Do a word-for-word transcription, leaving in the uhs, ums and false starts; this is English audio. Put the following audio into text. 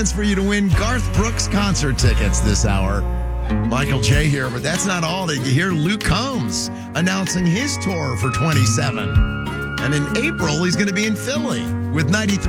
For you to win Garth Brooks concert tickets this hour. Michael J here, but that's not all. Did you hear Luke Combs announcing his tour for twenty-seven? And in April, he's going to be in Philly with ninety-three.